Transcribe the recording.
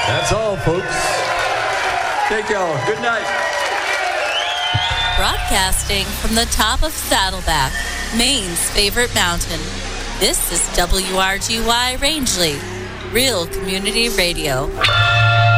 That's all, folks. Take y'all. Good night. Broadcasting from the top of Saddleback, Maine's favorite mountain. This is WRGY Rangeley, Real Community Radio.